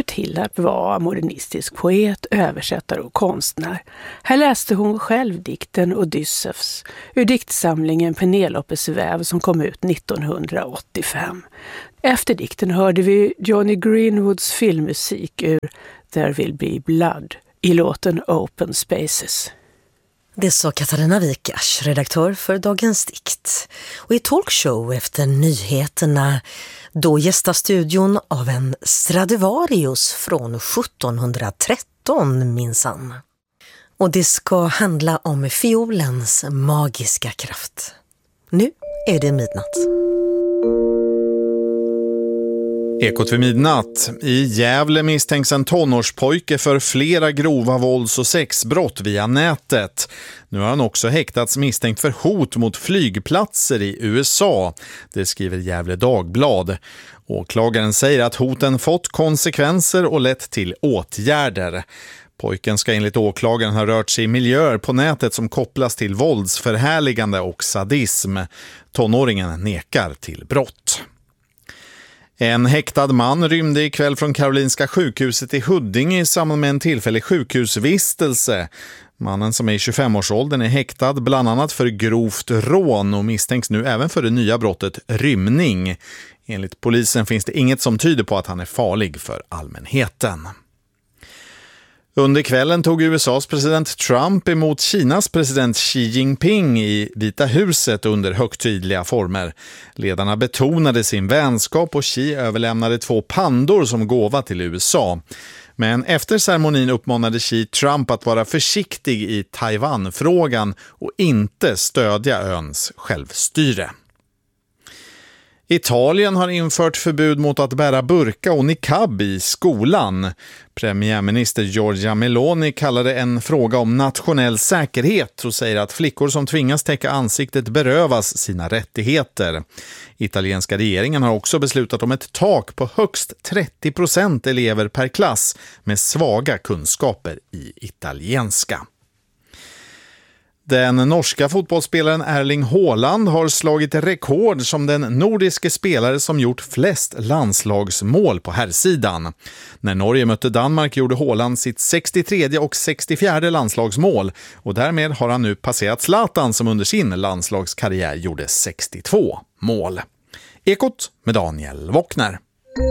till att vara modernistisk poet, översättare och konstnär. Här läste hon själv dikten Odysseus ur diktsamlingen Penelopes väv som kom ut 1985. Efter dikten hörde vi Johnny Greenwoods filmmusik ur There Will Be Blood i låten Open Spaces. Det sa Katarina Wikars, redaktör för Dagens dikt. Och i talkshow efter nyheterna, då gästas studion av en Stradivarius från 1713 minsann. Och det ska handla om fiolens magiska kraft. Nu är det midnatt. Ekot vid midnatt. I Gävle misstänks en tonårspojke för flera grova vålds- och sexbrott via nätet. Nu har han också häktats misstänkt för hot mot flygplatser i USA. Det skriver Gävle Dagblad. Åklagaren säger att hoten fått konsekvenser och lett till åtgärder. Pojken ska enligt åklagaren ha rört sig i miljöer på nätet som kopplas till våldsförhärligande och sadism. Tonåringen nekar till brott. En häktad man rymde ikväll från Karolinska sjukhuset i Huddinge i samband med en tillfällig sjukhusvistelse. Mannen som är i 25-årsåldern är häktad bland annat för grovt rån och misstänks nu även för det nya brottet rymning. Enligt polisen finns det inget som tyder på att han är farlig för allmänheten. Under kvällen tog USAs president Trump emot Kinas president Xi Jinping i Vita huset under högtidliga former. Ledarna betonade sin vänskap och Xi överlämnade 2 pandor som gåva till USA. Men efter ceremonin uppmanade Xi Trump att vara försiktig i Taiwan-frågan och inte stödja öns självstyre. Italien har infört förbud mot att bära burka och niqab i skolan. Premiärminister Giorgia Meloni kallar det en fråga om nationell säkerhet och säger att flickor som tvingas täcka ansiktet berövas sina rättigheter. Italienska regeringen har också beslutat om ett tak på högst 30% elever per klass med svaga kunskaper i italienska. Den norska fotbollsspelaren Erling Haaland har slagit rekord som den nordiske spelare som gjort flest landslagsmål på herrsidan. När Norge mötte Danmark gjorde Haaland sitt 63 och 64 landslagsmål och därmed har han nu passerat Zlatan som under sin landslagskarriär gjorde 62 mål. Ekot med Daniel Wockner.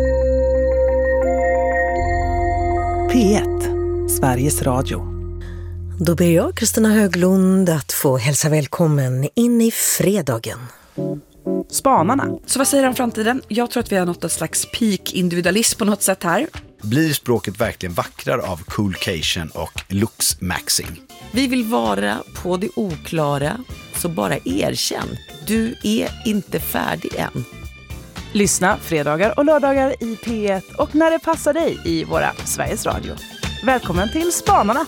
P1, Sveriges Radio. Då ber jag, Kristina Höglund, att få hälsa välkommen in i fredagen. Spanarna. Så vad säger han om framtiden? Jag tror att vi har nått ett slags peak-individualism på något sätt här. Blir språket verkligen vackrare av coolcation och looks-maxing? Vi vill vara på det oklara, så bara erkänn. Du är inte färdig än. Lyssna fredagar och lördagar i P1 och när det passar dig i våra Sveriges Radio. Välkommen till Spanarna.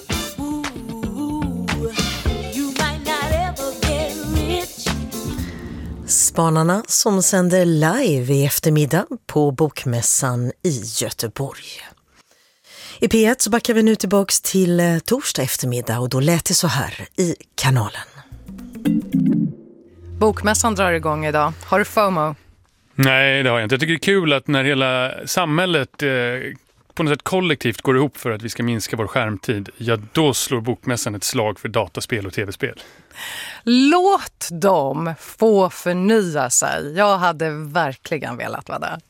Spanarna som sänder live i eftermiddag på Bokmässan i Göteborg. I P1 så backar vi nu tillbaks till torsdag eftermiddag och då lät det så här i kanalen. Bokmässan drar igång idag. Har du FOMO? Nej, det har jag inte. Jag tycker det är kul att när hela samhället på något sätt kollektivt går ihop för att vi ska minska vår skärmtid, ja då slår Bokmässan ett slag för dataspel och tv-spel. Låt dem få förnya sig. Jag hade verkligen velat vara där.